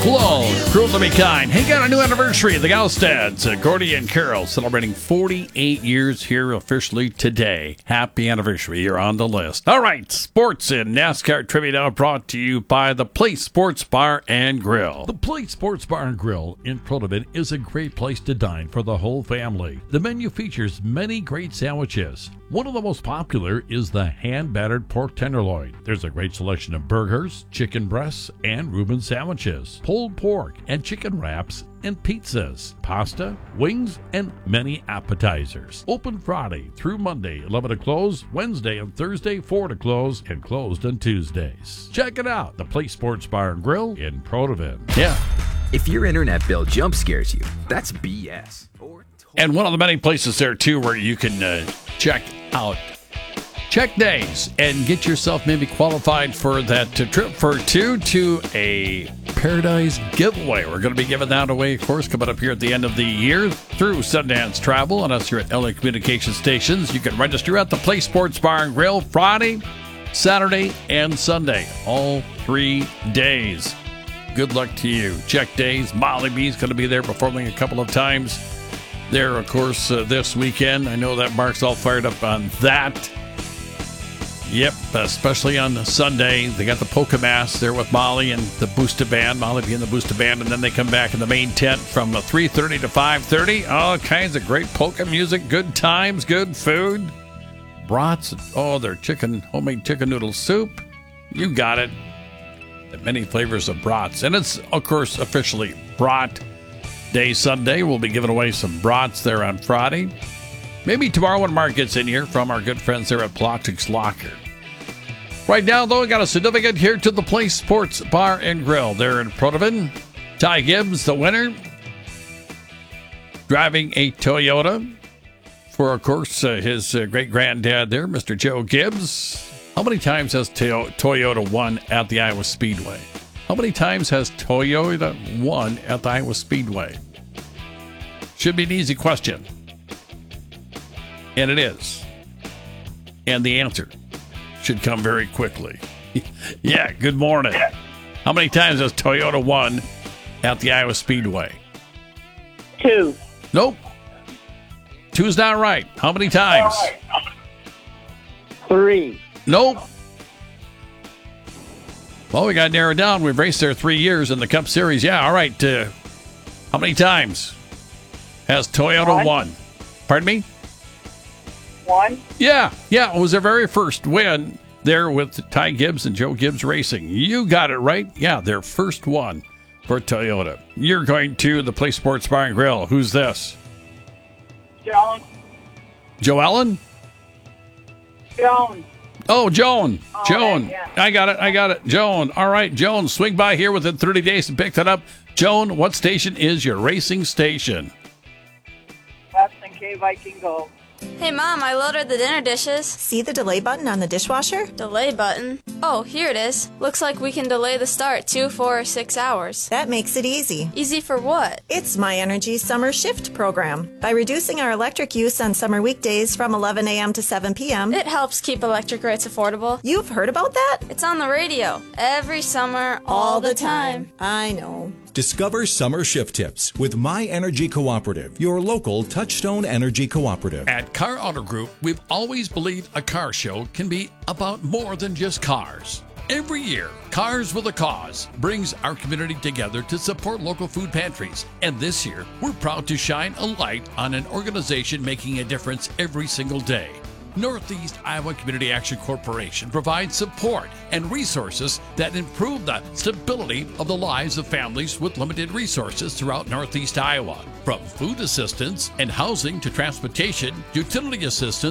Hello, Cruel to Be Kind. Hey, got a new anniversary. The Galstads, Gordy and Carol, celebrating 48 years here officially today. Happy anniversary. You're on the list. All right, sports and NASCAR trivia now brought to you by the Place Sports Bar and Grill. The Place Sports Bar and Grill in Protivin is a great place to dine for the whole family. The menu features many great sandwiches. One of the most popular is the hand-battered pork tenderloin. There's a great selection of burgers, chicken breasts, and Reuben sandwiches, pulled pork and chicken wraps, and pizzas, pasta, wings, and many appetizers. Open Friday through Monday, 11 to close, Wednesday and Thursday, 4 to close, and closed on Tuesdays. Check it out, the Place Sports Bar and Grill in Protivin. Yeah. If your internet bill jump scares you, that's BS. And one of the many places there, too, where you can check out check days and get yourself maybe qualified for that trip for two to a Paradise giveaway. We're going to be giving that away, of course, coming up here at the end of the year through Sundance Travel and us here at LA Communication Stations. You can register at the Place Sports Bar and Grill Friday, Saturday, and Sunday. All 3 days. Good luck to you. Check days. Molly B's going to be there performing a couple of times. There, of course, this weekend. I know that Mark's all fired up on that. Yep, especially on Sunday. They got the polka mass there with Molly and the Booster Band. Molly being the Booster Band, and then they come back in the main tent from 3:30 to 5:30. All kinds of great polka music, good times, good food. Brats, their homemade chicken noodle soup. You got it. Many flavors of brats. And it's, of course, officially Brat Day Sunday. We'll be giving away some brats there on Friday. Maybe tomorrow when Mark gets in here from our good friends there at Plastics Locker. Right now, though, we got a certificate here to the Place Sports Bar and Grill there in Protivin. Ty Gibbs, the winner, driving a Toyota for, of course, his great-granddad there, Mr. Joe Gibbs. How many times has Toyota won at the Iowa Speedway? How many times has Toyota won at the Iowa Speedway? Should be an easy question. And it is. And the answer should come very quickly. Yeah, good morning. How many times has Toyota won at the Iowa Speedway? 2. Nope. 2's not right. How many times? 3. Nope. Well, we got to narrow it down. We've raced there 3 years in the Cup Series. Yeah, all right. How many times has Toyota won? Pardon me? 1. Yeah. It was their very first win there with Ty Gibbs and Joe Gibbs Racing. You got it right. Yeah, their first one for Toyota. You're going to the Place Sports Bar and Grill. Who's this? Joan. Joellen? Joan. Oh, Joan. Joan. Yeah. I got it. Joan. All right, Joan, swing by here within 30 days and pick that up. Joan, what station is your racing station? Weston K. Viking Gold. Hey, Mom, I loaded the dinner dishes. See the delay button on the dishwasher? Delay button? Oh, here it is. Looks like we can delay the start 2, 4, or 6 hours. That makes it easy. Easy for what? It's My Energy Summer Shift program. By reducing our electric use on summer weekdays from 11 a.m. to 7 p.m., It helps keep electric rates affordable. You've heard about that? It's on the radio. Every summer, all the time. I know. Discover summer shift tips with My Energy Cooperative, your local Touchstone Energy Cooperative. At Car Auto Group, we've always believed a car show can be about more than just cars. Every year, Cars with a Cause brings our community together to support local food pantries. And this year, we're proud to shine a light on an organization making a difference every single day. Northeast Iowa Community Action Corporation provides support and resources that improve the stability of the lives of families with limited resources throughout Northeast Iowa. From food assistance and housing to transportation, utility assistance,